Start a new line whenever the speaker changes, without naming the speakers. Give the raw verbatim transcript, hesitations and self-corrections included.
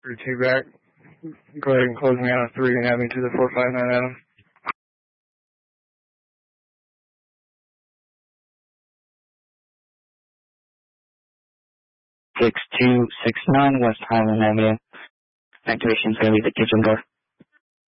three two back. Go ahead and close me out of three and have me to the four five nine Adam.
six two six nine West Highland Avenue. Activation's going to be the kitchen door.